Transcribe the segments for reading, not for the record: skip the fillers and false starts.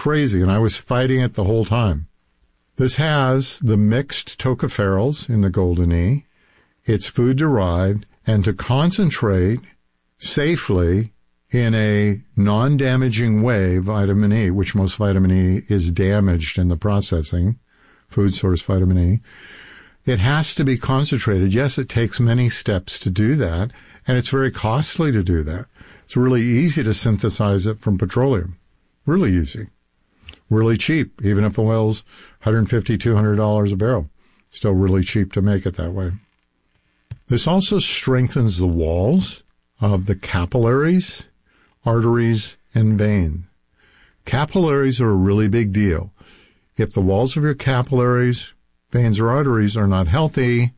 crazy, and I was fighting it the whole time. This has the mixed tocopherols in the Golden E. It's food-derived, and to concentrate safely in a non-damaging way, vitamin E, which most vitamin E is damaged in the processing, food source vitamin E, it has to be concentrated. Yes, it takes many steps to do that, and it's very costly to do that. It's really easy to synthesize it from petroleum. Really easy. Really cheap, even if oil's $150, $200 a barrel. Still really cheap to make it that way. This also strengthens the walls of the capillaries, arteries, and veins. Capillaries are a really big deal. If the walls of your capillaries, veins, or arteries are not healthy,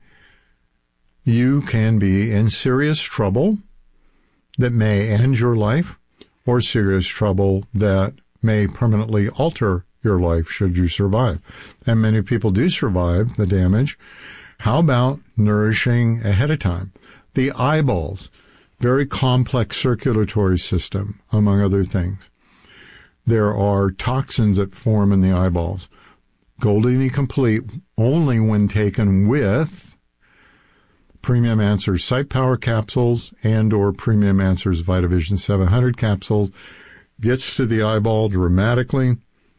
you can be in serious trouble that may end your life, or serious trouble that may permanently alter your life should you survive. And many people do survive the damage. How about nourishing ahead of time? The eyeballs, very complex circulatory system, among other things. There are toxins that form in the eyeballs. Golden E Complete, only when taken with Premium Answers Sight Power capsules and or Premium Answers VitaVision 700 capsules, gets to the eyeball dramatically,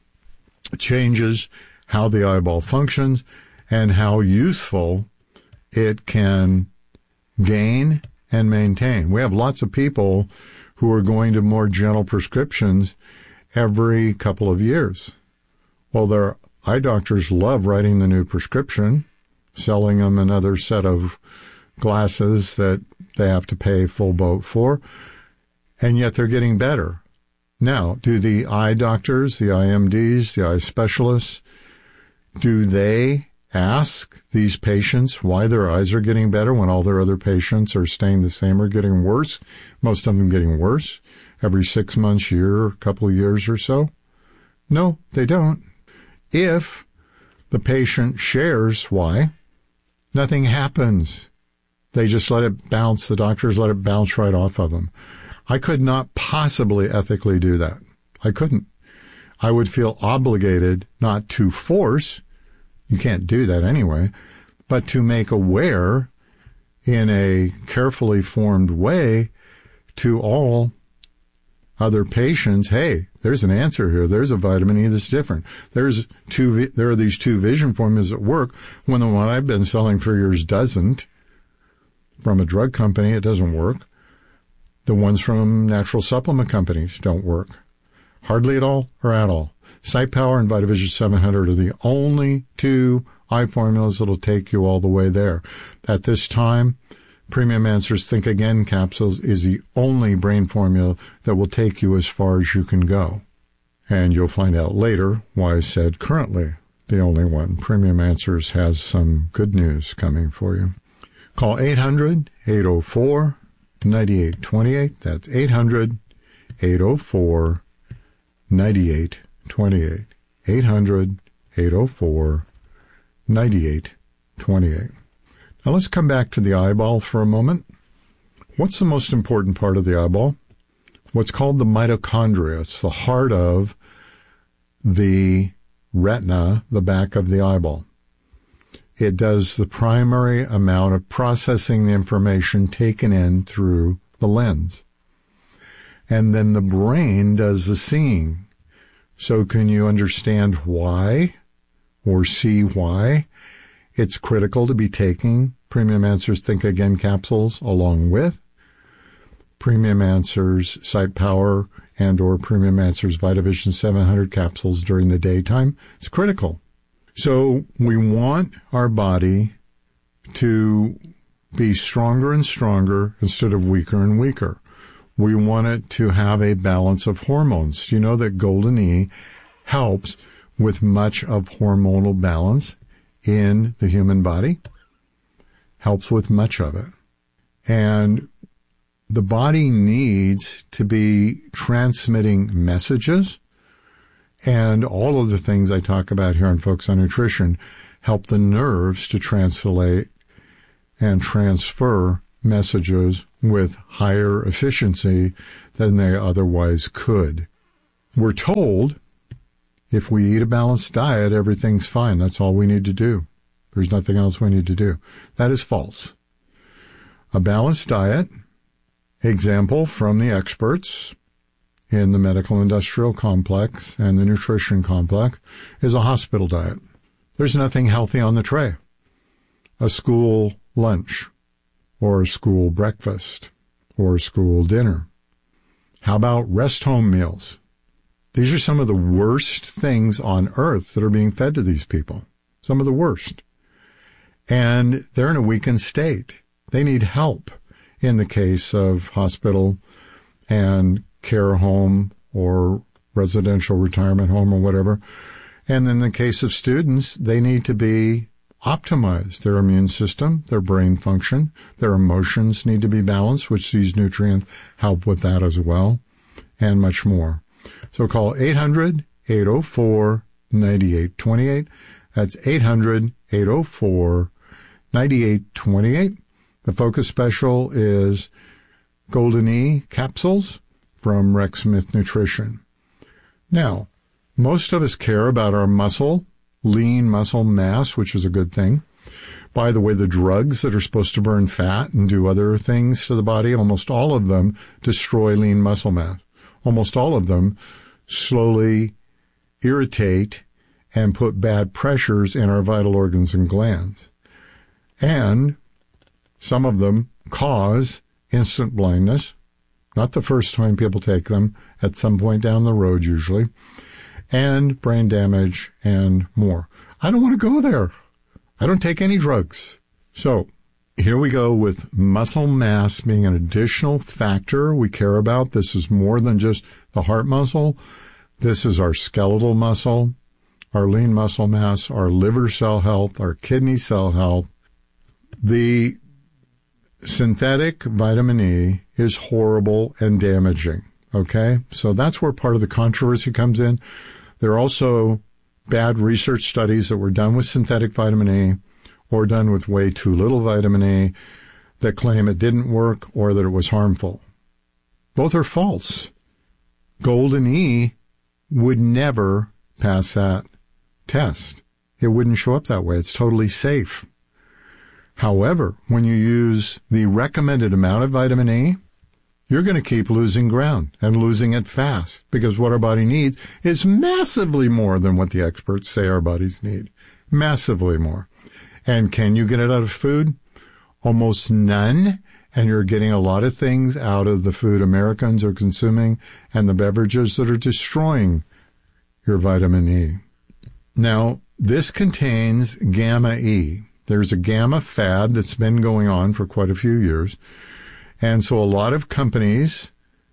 changes how the eyeball functions and how useful it can gain and maintain. We have lots of people who are going to more gentle prescriptions every couple of years. Well, their eye doctors love writing the new prescription, selling them another set of glasses that they have to pay full boat for, and yet they're getting better. Now, do the eye doctors, the IMDs, the eye specialists, do they ask these patients why their eyes are getting better when all their other patients are staying the same or getting worse? Most of them getting worse every 6 months, year, a couple of years or so? No, they don't. If the patient shares why, nothing happens. They just let it bounce. The doctors let it bounce right off of them. I could not possibly ethically do that. I couldn't. I would feel obligated not to force, you can't do that anyway, but to make aware in a carefully formed way to all other patients, hey, there's an answer here. There's a vitamin E that's different. There are these two vision formulas that work when the one I've been selling for years doesn't. From a drug company, it doesn't work. The ones from natural supplement companies don't work. Hardly at all or at all. Sight Power and VitaVision 700 are the only two eye formulas that'll take you all the way there. At this time, Premium Answers Think Again capsules is the only brain formula that will take you as far as you can go. And you'll find out later why I said currently the only one. Premium Answers has some good news coming for you. Call 800-804-9828. That's 800-804-9828. 800-804-9828. Now let's come back to the eyeball for a moment. What's the most important part of the eyeball? What's called the mitochondria. It's the heart of the retina, the back of the eyeball. It does the primary amount of processing the information taken in through the lens. And then the brain does the seeing. So can you understand why or see why it's critical to be taking Premium Answers Think Again capsules along with Premium Answers Sight Power and or Premium Answers VitaVision 700 capsules during the daytime? It's critical. So we want our body to be stronger and stronger instead of weaker and weaker. We want it to have a balance of hormones. You know that Golden E helps with much of hormonal balance in the human body. Helps with much of it. And the body needs to be transmitting messages. And all of the things I talk about here on Focus on Nutrition help the nerves to translate and transfer messages with higher efficiency than they otherwise could. We're told if we eat a balanced diet, everything's fine. That's all we need to do. There's nothing else we need to do. That is false. A balanced diet, example from the experts in the medical industrial complex and the nutrition complex, is a hospital diet. There's nothing healthy on the tray. A school lunch, or a school breakfast, or a school dinner. How about rest home meals? These are some of the worst things on earth that are being fed to these people. Some of the worst. And they're in a weakened state. They need help in the case of hospital and care home or residential retirement home or whatever. And in the case of students, they need to be optimized. Their immune system, their brain function, their emotions need to be balanced, which these nutrients help with that as well, and much more. So call 800-804-9828. That's 800-804-9828. The focus special is Golden E capsules from Rex Smith Nutrition. Now, most of us care about our muscle, lean muscle mass, which is a good thing. By the way, the drugs that are supposed to burn fat and do other things to the body, almost all of them destroy lean muscle mass. Almost all of them slowly irritate and put bad pressures in our vital organs and glands. And some of them cause instant blindness, not the first time people take them, at some point down the road usually, and brain damage and more. I don't want to go there. I don't take any drugs. So here we go with muscle mass being an additional factor we care about. This is more than just the heart muscle. This is our skeletal muscle, our lean muscle mass, our liver cell health, our kidney cell health. The synthetic vitamin E is horrible and damaging, okay? So that's where part of the controversy comes in. There are also bad research studies that were done with synthetic vitamin E or done with way too little vitamin E that claim it didn't work or that it was harmful. Both are false. Golden E would never pass that test. It wouldn't show up that way. It's totally safe. However, when you use the recommended amount of vitamin E, you're going to keep losing ground and losing it fast because what our body needs is massively more than what the experts say our bodies need. Massively more. And can you get it out of food? Almost none. And you're getting a lot of things out of the food Americans are consuming and the beverages that are destroying your vitamin E. Now, this contains gamma E. There's a gamma fad that's been going on for quite a few years. And so a lot of companies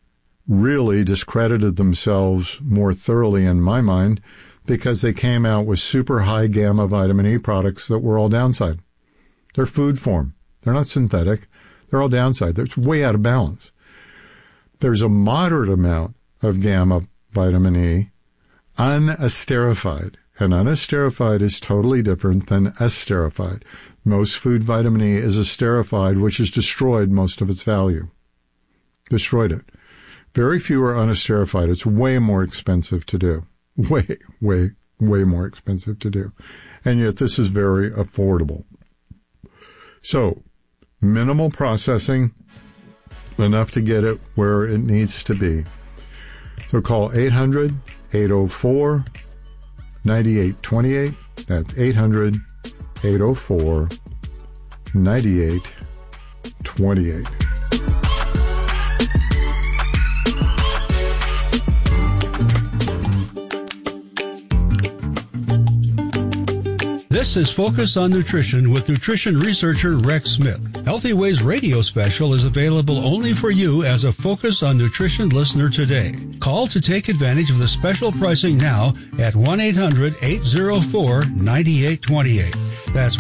really discredited themselves more thoroughly, in my mind, because they came out with super high gamma vitamin E products that were all downside. They're food form. They're not synthetic. They're all downside. It's way out of balance. There's a moderate amount of gamma vitamin E, unesterified. And unesterified is totally different than esterified. Most food vitamin E is esterified, which has destroyed most of its value. Destroyed it. Very few are unesterified. It's way more expensive to do. Way more expensive to do. And yet this is very affordable. So, minimal processing, enough to get it where it needs to be. So call 800-804-9828. That's 800-804-9828. This is Focus on Nutrition with nutrition researcher Rex Smith. Healthy Ways radio special is available only for you as a Focus on Nutrition listener today. Call to take advantage of the special pricing now at 1-800-804-9828. That's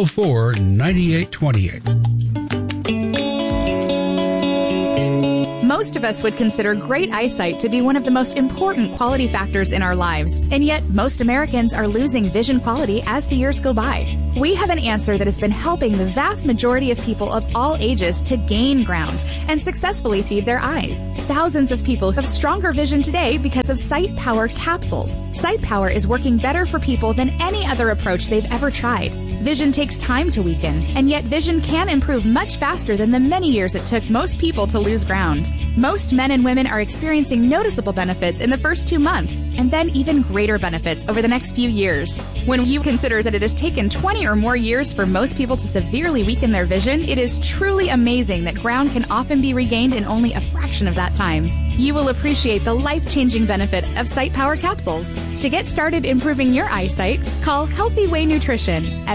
1-800-804-9828. Most of us would consider great eyesight to be one of the most important quality factors in our lives, and yet most Americans are losing vision quality as the years go by. We have an answer that has been helping the vast majority of people of all ages to gain ground and successfully feed their eyes. Thousands of people have stronger vision today because of Sight Power capsules. Sight Power is working better for people than any other approach they've ever tried. Vision takes time to weaken, and yet vision can improve much faster than the many years it took most people to lose ground. Most men and women are experiencing noticeable benefits in the first 2 months, and then even greater benefits over the next few years. When you consider that it has taken 20 or more years for most people to severely weaken their vision, it is truly amazing that ground can often be regained in only a fraction of that time. You will appreciate the life-changing benefits of Sight Power capsules. To get started improving your eyesight, call Healthy Way Nutrition at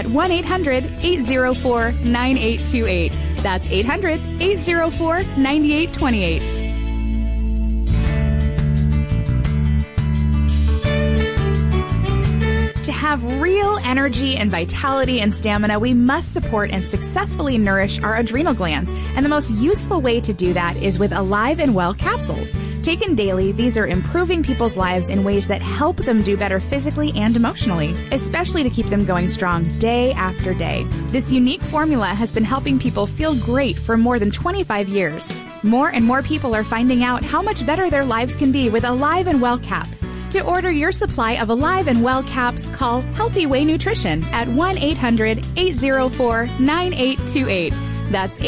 1-800-804-9828. That's 800-804-9828. To have real energy and vitality and stamina, we must support and successfully nourish our adrenal glands. And the most useful way to do that is with Alive and Well capsules. Taken daily, these are improving people's lives in ways that help them do better physically and emotionally, especially to keep them going strong day after day. This unique formula has been helping people feel great for more than 25 years. More and more people are finding out how much better their lives can be with Alive and Well caps. To order your supply of Alive and Well caps, call Healthy Way Nutrition at 1-800-804-9828. That's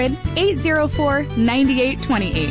800-804-9828.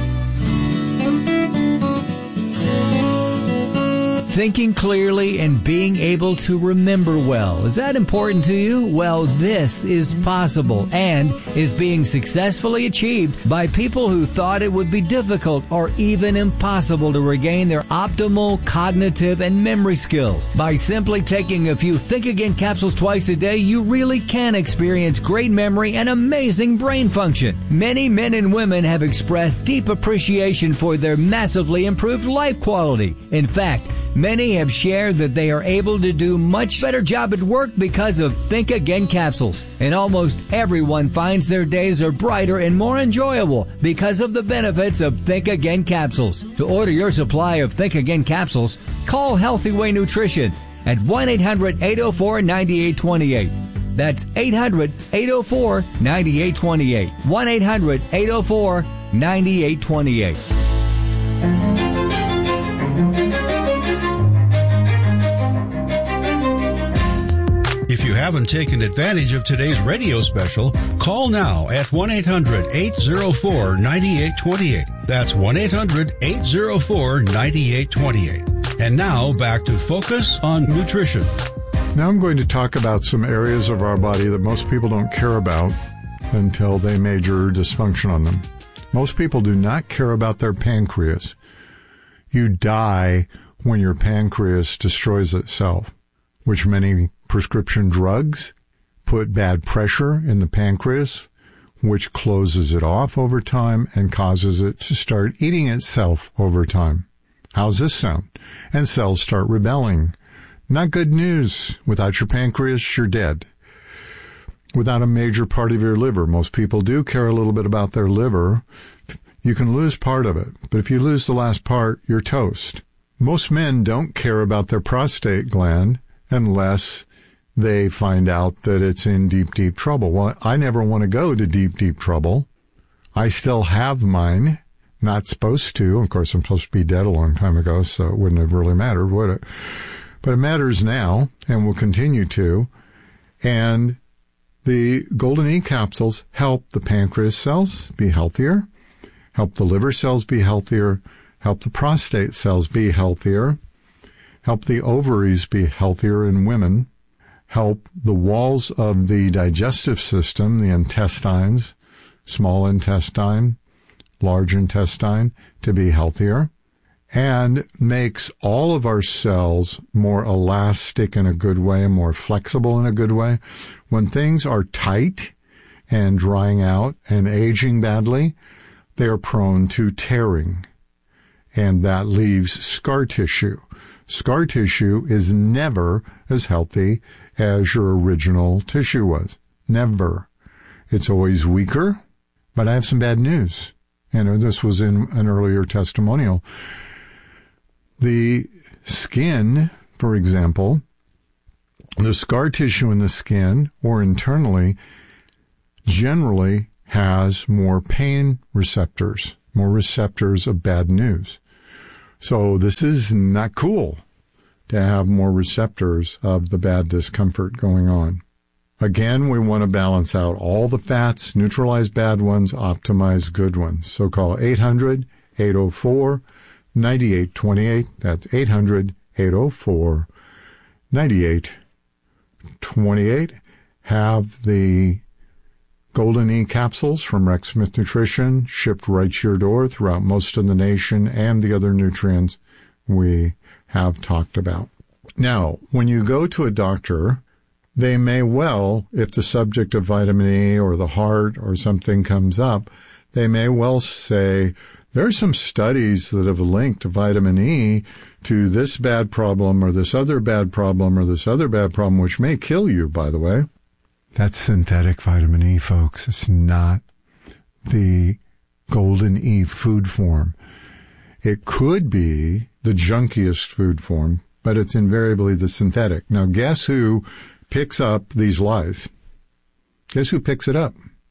Thinking clearly and being able to remember well. Is that important to you? Well, this is possible and is being successfully achieved by people who thought it would be difficult or even impossible to regain their optimal cognitive and memory skills. By simply taking a few Think Again capsules twice a day, you really can experience great memory and amazing brain function. Many men and women have expressed deep appreciation for their massively improved life quality. In fact, many have shared that they are able to do much better job at work because of Think Again capsules. And almost everyone finds their days are brighter and more enjoyable because of the benefits of Think Again capsules. To order your supply of Think Again capsules, call Healthy Way Nutrition at 1-800-804-9828. That's 800-804-9828. 1-800-804-9828. If you haven't taken advantage of today's radio special, call now at 1-800-804-9828. That's 1-800-804-9828. And now back to Focus on Nutrition. Now I'm going to talk about some areas of our body that most people don't care about until they major dysfunction on them. Most people do not care about their pancreas. You die when your pancreas destroys itself, which many prescription drugs put bad pressure in the pancreas, which closes it off over time and causes it to start eating itself over time. How's this sound? And cells start rebelling. Not good news. Without your pancreas, you're dead. Without a major part of your liver, most people do care a little bit about their liver. You can lose part of it, but if you lose the last part, you're toast. Most men don't care about their prostate gland unless they find out that it's in deep, deep trouble. Well, I never want to go to deep, deep trouble. I still have mine. Not supposed to. Of course, I'm supposed to be dead a long time ago, so it wouldn't have really mattered, would it? But it matters now, and will continue to. And the Golden E capsules help the pancreas cells be healthier, help the liver cells be healthier, help the prostate cells be healthier, help the ovaries be healthier in women, help the walls of the digestive system, the intestines, small intestine, large intestine, to be healthier, and makes all of our cells more elastic in a good way, more flexible in a good way. When things are tight and drying out and aging badly, they are prone to tearing, and that leaves scar tissue. Scar tissue is never as healthy as your original tissue was. Never. It's always weaker. But I have some bad news. and this was in an earlier testimonial. The skin, for example, the scar tissue in the skin or internally generally has more pain receptors, more receptors of bad news. So this is not cool to have more receptors of the bad discomfort going on. Again, we want to balance out all the fats, neutralize bad ones, optimize good ones. So call 800-804-9828. That's 800-804-9828. Have the Golden E capsules from Rex Smith Nutrition shipped right to your door throughout most of the nation, and the other nutrients we have talked about. Now, when you go to a doctor, they may well, if the subject of vitamin E or the heart or something comes up, they may well say, there are some studies that have linked vitamin E to this bad problem or this other bad problem or this other bad problem, which may kill you, by the way. That's synthetic vitamin E, folks. It's not the Golden E food form. It could be the junkiest food form, but it's invariably the synthetic. Now, guess who picks up these lies? Guess who picks it up?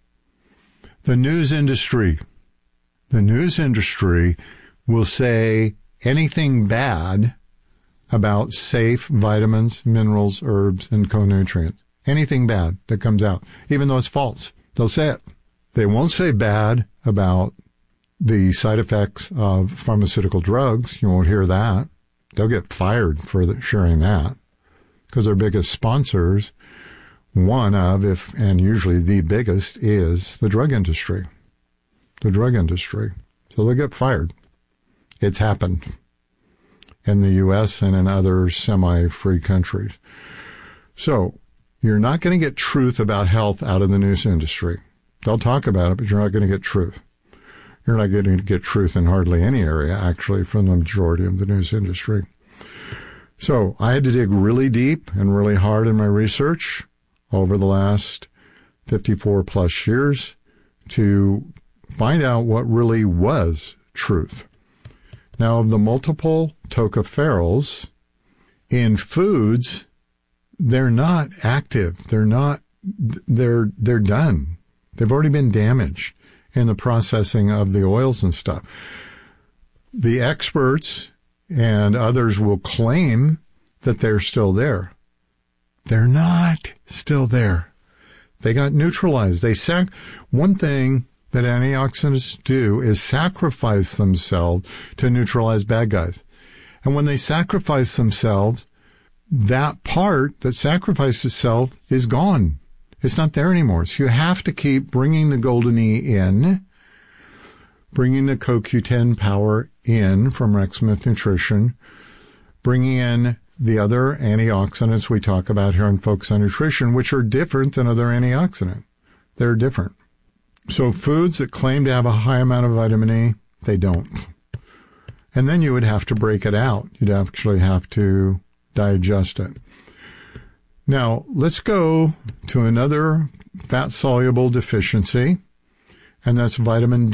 The news industry. The news industry will say anything bad about safe vitamins, minerals, herbs, and co-nutrients. Anything bad that comes out, even though it's false. They'll say it. They won't say bad about the side effects of pharmaceutical drugs. You won't hear that. They'll get fired for sharing that because their biggest sponsors, one of, and usually the biggest, is the drug industry. The drug industry. So they'll get fired. It's happened in the U.S. and in other semi-free countries. So you're not going to get truth about health out of the news industry. They'll talk about it, but you're not going to get truth. You're not going to get truth in hardly any area, actually, from the majority of the news industry. So I had to dig really deep and really hard in my research over the last 54 plus years to find out what really was truth. Now, of the multiple tocopherols in foods, they're not active. They're done. They've already been damaged in the processing of the oils and stuff. The experts and others will claim that they're still there. They're not still there. They got neutralized. One thing that antioxidants do is sacrifice themselves to neutralize bad guys. And when they sacrifice themselves, that part that sacrificed itself is gone. It's not there anymore. So you have to keep bringing the Golden E in, bringing the CoQ10 power in from Rex Smith Nutrition, bringing in the other antioxidants we talk about here on Focus on Nutrition, which are different than other antioxidants. They're different. So foods that claim to have a high amount of vitamin E, they don't. And then you would have to break it out. You'd actually have to digest it. Now, let's go to another fat-soluble deficiency, and that's vitamin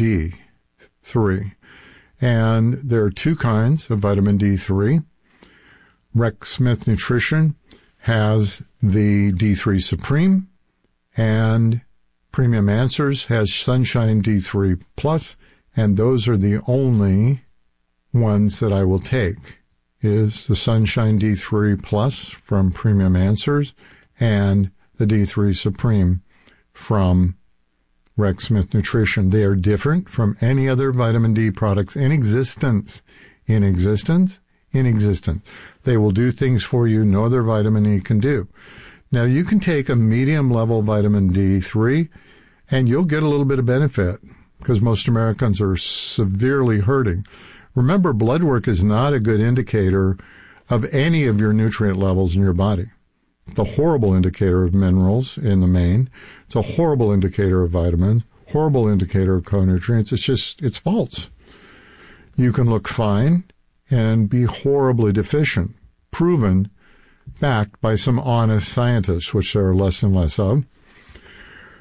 D3. And there are two kinds of vitamin D3. Rex Smith Nutrition has the D3 Supreme, and Premium Answers has Sunshine D3 Plus, and those are the only ones that I will take. Is the Sunshine D3 Plus from Premium Answers and the D3 Supreme from Rex Smith Nutrition. They are different from any other vitamin D products in existence. In existence. They will do things for you no other vitamin E can do. Now, you can take a medium-level vitamin D3, and you'll get a little bit of benefit because most Americans are severely hurting. Remember, blood work is not a good indicator of any of your nutrient levels in your body. It's a horrible indicator of minerals in the main. It's a horrible indicator of vitamins, horrible indicator of co-nutrients. It's false. You can look fine and be horribly deficient, proven, backed by some honest scientists, which there are less and less of.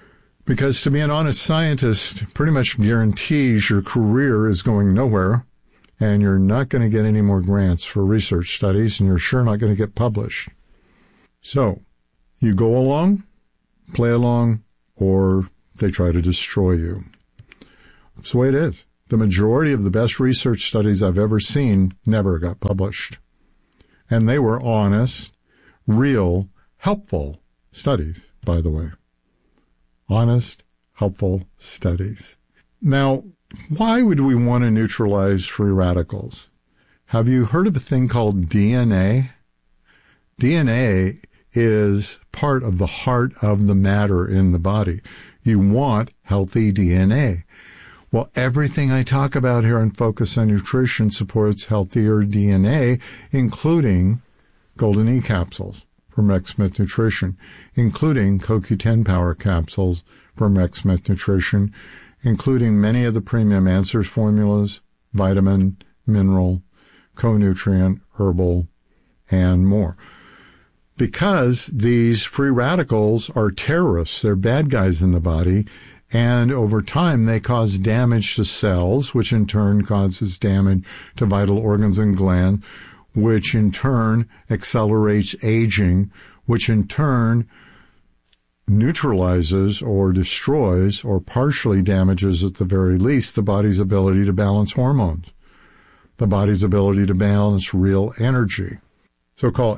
Because to be an honest scientist pretty much guarantees your career is going nowhere, and you're not going to get any more grants for research studies, and you're sure not going to get published. So, you go along, play along, or they try to destroy you. That's the way it is. The majority of the best research studies I've ever seen never got published. And they were honest, real, helpful studies, by the way. Honest, helpful studies. Now, why would we want to neutralize free radicals? Have you heard of a thing called DNA? DNA is part of the heart of the matter in the body. You want healthy DNA. Well, everything I talk about here on Focus on Nutrition supports healthier DNA, including Golden E capsules from Rex Smith Nutrition, including CoQ10 Power capsules from Rex Smith Nutrition, including many of the Premium Answers formulas, vitamin, mineral, co-nutrient, herbal, and more. Because these free radicals are terrorists, they're bad guys in the body, and over time they cause damage to cells, which in turn causes damage to vital organs and glands, which in turn accelerates aging, which in turn neutralizes or destroys or partially damages, at the very least, the body's ability to balance hormones, the body's ability to balance real energy. So call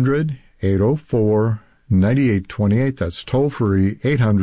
800-804-9828. That's toll free,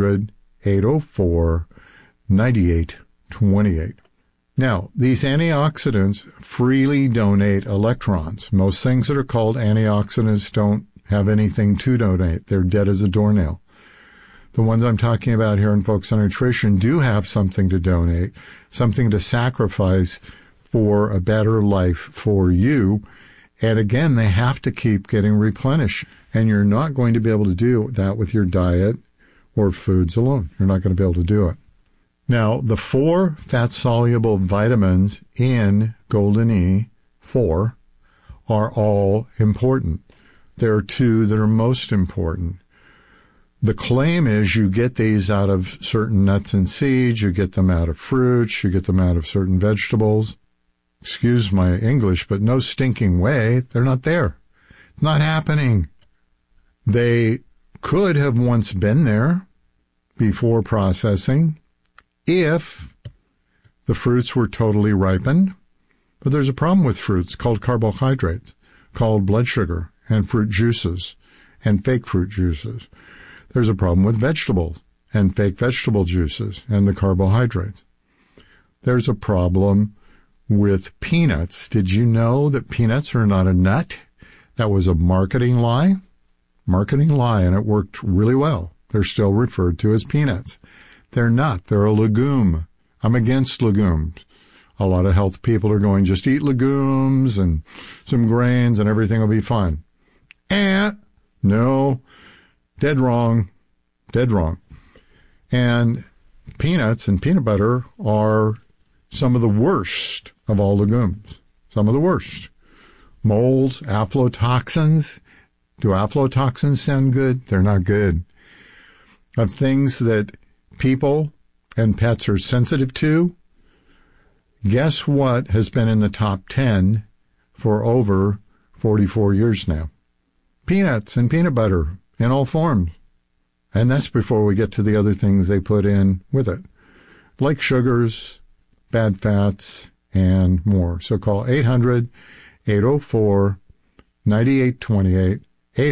800-804-9828. Now, these antioxidants freely donate electrons. Most things that are called antioxidants don't have anything to donate. They're dead as a doornail. The ones I'm talking about here in Focus on Nutrition do have something to donate, something to sacrifice for a better life for you. And again, they have to keep getting replenished. And you're not going to be able to do that with your diet or foods alone. You're not going to be able to do it. Now, the 4 fat-soluble vitamins in Golden E4 are all important. There are 2 that are most important. The claim is you get these out of certain nuts and seeds, you get them out of fruits, you get them out of certain vegetables. Excuse my English, but no stinking way. They're not there. Not happening. They could have once been there before processing if the fruits were totally ripened. But there's a problem with fruits called carbohydrates, called blood sugar, and fruit juices, and fake fruit juices. There's a problem with vegetables and fake vegetable juices and the carbohydrates. There's a problem with peanuts. Did you know that peanuts are not a nut? That was a marketing lie. Marketing lie, and it worked really well. They're still referred to as peanuts. They're not. They're a legume. I'm against legumes. A lot of health people are going, just eat legumes and some grains and everything will be fine. No. Dead wrong. Dead wrong. And peanuts and peanut butter are some of the worst of all legumes. Some of the worst. Molds, aflatoxins. Do aflatoxins sound good? They're not good. Of things that people and pets are sensitive to, guess what has been in the top 10 for over 44 years now? Peanuts and peanut butter in all forms. And that's before we get to the other things they put in with it, like sugars, bad fats, and more. So call 800-804-9828,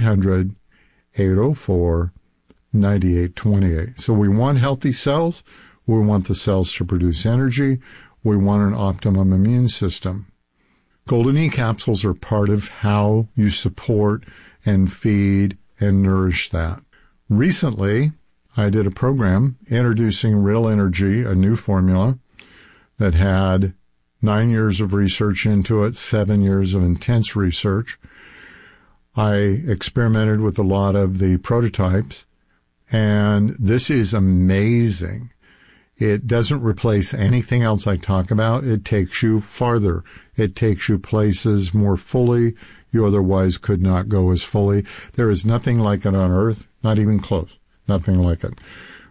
800-804-9828. So we want healthy cells. We want the cells to produce energy. We want an optimum immune system. Golden E capsules are part of how you support and feed and nourish that. Recently, I did a program introducing Real Energy, a new formula that had 9 years of research into it, 7 years of intense research. I experimented with a lot of the prototypes, and this is amazing. It doesn't replace anything else I talk about. It takes you farther. It takes you places more fully you otherwise could not go as fully. There is nothing like it on earth, not even close, nothing like it.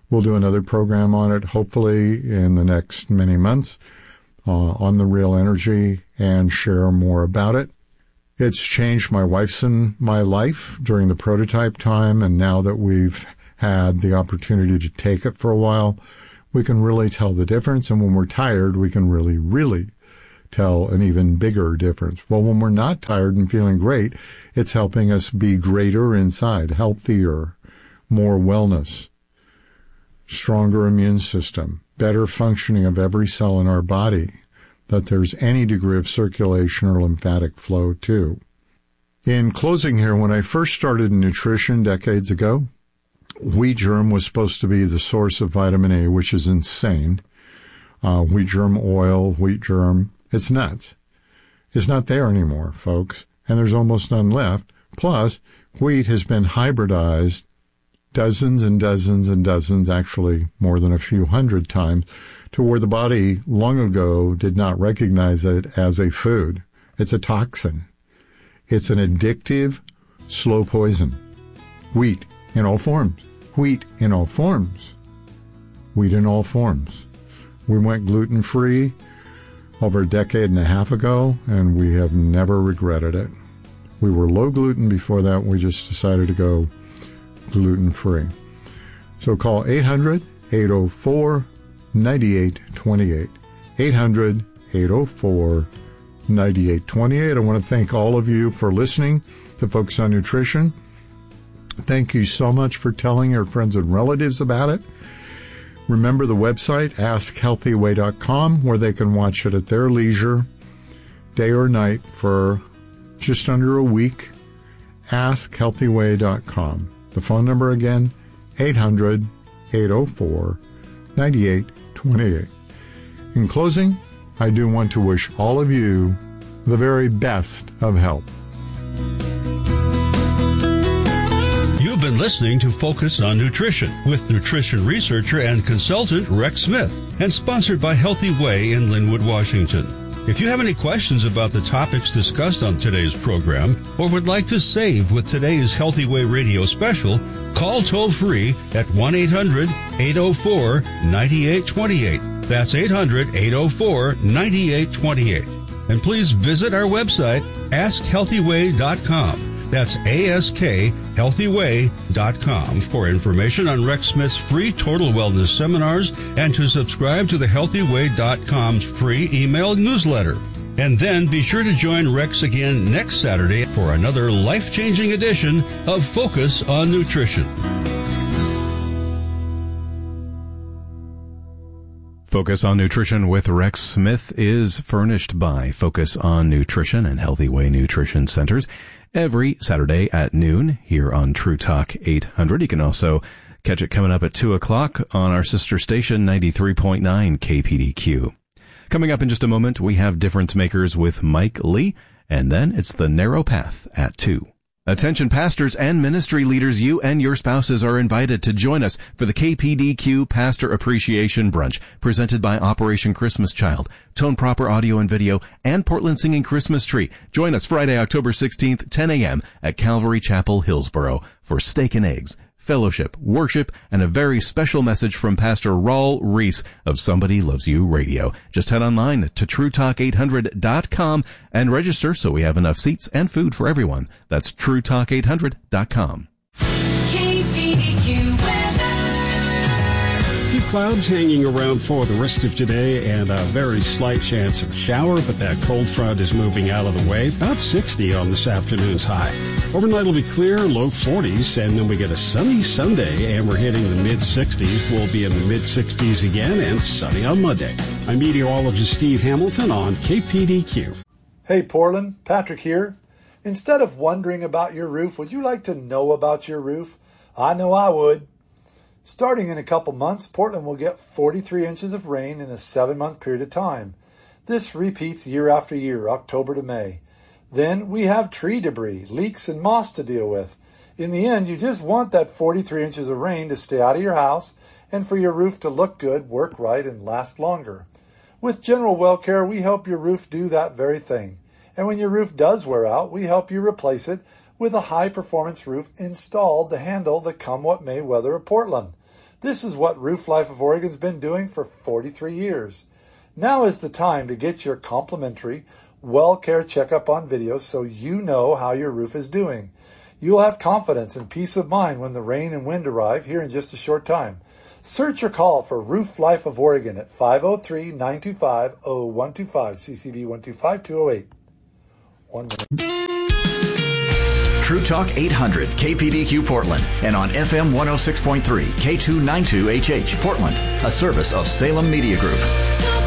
We'll do another program on it, hopefully in the next many months, on the Real Energy, and share more about it. It's changed my wife's and my life during the prototype time, and now that we've had the opportunity to take it for a while, we can really tell the difference. And when we're tired, we can really tell an even bigger difference. Well, when we're not tired and feeling great, it's helping us be greater inside, healthier, more wellness, stronger immune system, better functioning of every cell in our body, that there's any degree of circulation or lymphatic flow too. In closing here, when I first started in nutrition decades ago, wheat germ was supposed to be the source of vitamin A, which is insane. Wheat germ oil, wheat germ, it's nuts. It's not there anymore, folks, and there's almost none left. Plus, wheat has been hybridized dozens and dozens and dozens, actually more than a few hundred times, to where the body long ago did not recognize it as a food. It's a toxin. It's an addictive, slow poison. Wheat in all forms. Wheat in all forms. Wheat in all forms. We went gluten-free over a decade and a half ago, and we have never regretted it. We were low gluten before that. We just decided to go gluten-free. So call 800-804-9828. 800-804-9828. I want to thank all of you for listening to Focus on Nutrition. Thank you so much for telling your friends and relatives about it. Remember the website, AskHealthyWay.com, where they can watch it at their leisure, day or night, for just under a week. AskHealthyWay.com. The phone number again, 800-804-9828. In closing, I do want to wish all of you the very best of health. You've been listening to Focus on Nutrition with nutrition researcher and consultant Rex Smith, and sponsored by Healthy Way in Linwood, Washington. If you have any questions about the topics discussed on today's program, or would like to save with today's Healthy Way radio special, call toll-free at 1-800-804-9828. That's 800-804-9828. And please visit our website, AskHealthyWay.com. That's AskHealthyWay.com for information on Rex Smith's free total wellness seminars and to subscribe to the HealthyWay.com's free email newsletter. And then be sure to join Rex again next Saturday for another life-changing edition of Focus on Nutrition. Focus on Nutrition with Rex Smith is furnished by Focus on Nutrition and Healthy Way Nutrition Centers every Saturday at noon here on True Talk 800. You can also catch it coming up at 2 o'clock on our sister station 93.9 KPDQ. Coming up in just a moment, we have Difference Makers with Mike Lee, and then it's The Narrow Path at 2. Attention pastors and ministry leaders, you and your spouses are invited to join us for the KPDQ Pastor Appreciation Brunch, presented by Operation Christmas Child, Tone Proper Audio and Video, and Portland Singing Christmas Tree. Join us Friday, October 16th, 10 a.m. at Calvary Chapel, Hillsboro for steak and eggs, fellowship, worship, and a very special message from Pastor Raul Reese of Somebody Loves You Radio. Just head online to TrueTalk800.com and register so we have enough seats and food for everyone. That's TrueTalk800.com. Few clouds hanging around for the rest of today and a very slight chance of shower, but that cold front is moving out of the way. About 60 on this afternoon's high. Overnight will be clear, low 40s, and then we get a sunny Sunday, and we're hitting the mid-60s. We'll be in the mid-60s again, and sunny on Monday. I'm meteorologist Steve Hamilton on KPDQ. Hey Portland, Patrick here. Instead of wondering about your roof, would you like to know about your roof? I know I would. Starting in a couple months, Portland will get 43 inches of rain in a 7-month period of time. This repeats year after year, October to May. Then we have tree debris, leaks, and moss to deal with. In the end, you just want that 43 inches of rain to stay out of your house and for your roof to look good, work right, and last longer. With General Well Care, we help your roof do that very thing. And when your roof does wear out, we help you replace it with a high-performance roof installed to handle the come-what-may weather of Portland. This is what Roof Life of Oregon's been doing for 43 years. Now is the time to get your complimentary well care checkup on video so you know how your roof is doing. You'll have confidence and peace of mind when the rain and wind arrive here in just a short time. Search or call for Roof Life of Oregon at 503-925-0125, CCB 125208. 1 minute. True Talk 800 KPDQ Portland and on FM 106.3 K292HH Portland, a service of Salem Media Group.